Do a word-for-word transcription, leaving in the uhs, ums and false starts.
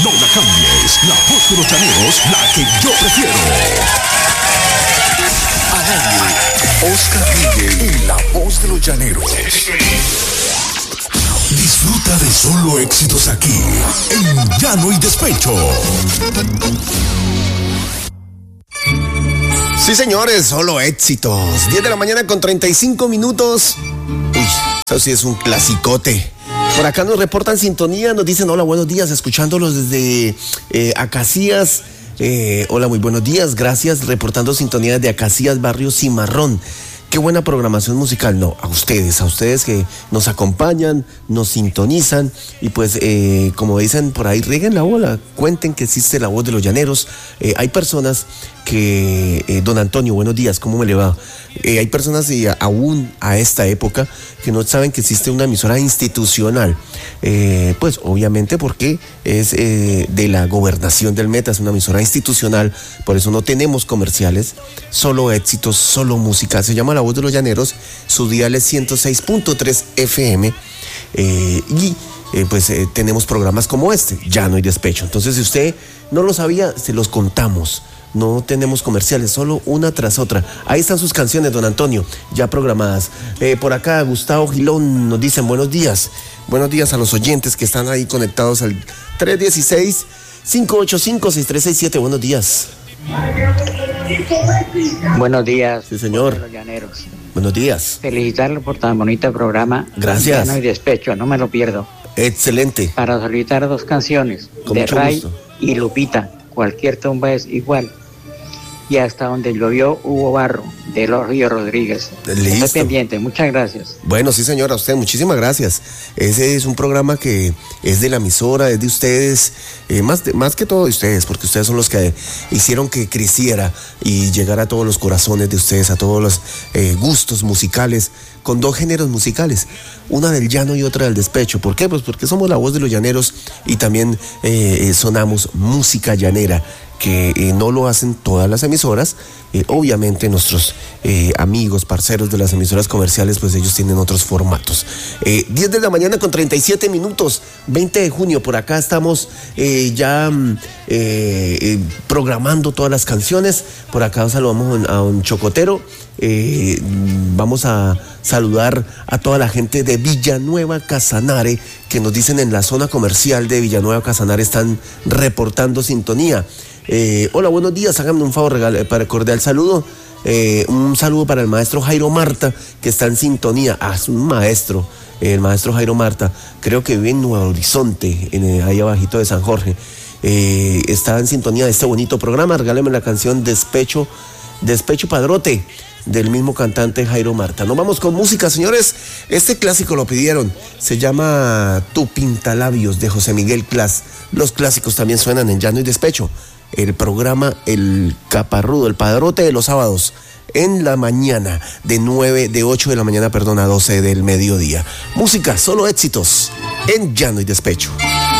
No la cambies, la voz de los llaneros, la que yo prefiero. Al aire, Oscar Miguel en la voz de los llaneros. Disfruta de solo éxitos aquí, en Llano y Despecho. Sí, señores, solo éxitos. diez de la mañana con treinta y cinco minutos. Uy, eso sí es un clasicote. Por acá nos reportan sintonía, nos dicen hola, buenos días, escuchándolos desde eh, Acacías. Eh, hola, muy buenos días, gracias, reportando sintonía desde Acacías, barrio Cimarrón. Qué buena programación musical. No, a ustedes, a ustedes que nos acompañan, nos sintonizan y pues eh, como dicen por ahí, rieguen la bola, cuenten que existe la voz de los llaneros. Eh, hay personas que, eh, don Antonio, buenos días, ¿cómo me le va? Eh, hay personas y aún a esta época que no saben que existe una emisora institucional, eh, pues obviamente porque es eh, de la gobernación del Meta, es una emisora institucional, por eso no tenemos comerciales, solo éxitos, solo música. Se llama La Voz de los Llaneros, su dial es ciento seis punto tres F M, eh, y eh, pues eh, tenemos programas como este, Llano y Despecho. Entonces, si usted no lo sabía, se los contamos. No tenemos comerciales, solo una tras otra. Ahí están sus canciones, don Antonio, ya programadas. Eh, por acá, Gustavo Gilón nos dicen buenos días. Buenos días a los oyentes que están ahí conectados al tres uno seis, cinco ocho cinco, seis tres seis siete. Buenos días. Buenos días. Sí, señor. Los llaneros. Buenos días. Felicitarlo por tan bonito programa. Gracias. Llano y Despecho, no me lo pierdo. Excelente. Para solicitar dos canciones, Con de mucho Ray gusto. y Lupita. Cualquier tumba es igual. Y hasta donde llovió hubo barro, de los Ríos Rodríguez. Listo. Estoy pendiente, muchas gracias. Bueno, sí, señora, a usted, muchísimas gracias. Ese es un programa que es de la emisora, es de ustedes, eh, más, de, más que todo de ustedes, porque ustedes son los que hicieron que creciera y llegara a todos los corazones de ustedes, a todos los eh, gustos musicales, con dos géneros musicales, una del llano y otra del despecho. ¿Por qué? Pues porque somos la voz de los llaneros y también eh, sonamos música llanera, que eh, no lo hacen todas las emisoras. Eh, obviamente nuestros eh, amigos, parceros de las emisoras comerciales, pues ellos tienen otros formatos. Eh, diez de la mañana con treinta y siete minutos, veinte de junio, por acá estamos eh, ya eh, eh, programando todas las canciones. Por acá saludamos a un chocotero. Eh, vamos a saludar a toda la gente de Villanueva Casanare, que nos dicen en la zona comercial de Villanueva Casanare están reportando sintonía. Eh, hola, buenos días, háganme un favor, regal, para cordial saludo. Eh, un saludo para el maestro Jairo Marta, que está en sintonía. Ah, es un maestro, eh, el maestro Jairo Marta, creo que vive en Nuevo Horizonte, en, eh, ahí abajito de San Jorge. Eh, está en sintonía de este bonito programa. Regáleme la canción Despecho, Despecho Padrote, del mismo cantante Jairo Marta. Nos vamos con música, señores. Este clásico lo pidieron, se llama Tu Pintalabios, de José Miguel Clas. Los clásicos también suenan en Llano y Despecho, el programa El Caparrudo, el padrote de los sábados, en la mañana, de nueve, de ocho de la mañana, perdón, a doce del mediodía. Música, solo éxitos, en Llano y Despecho.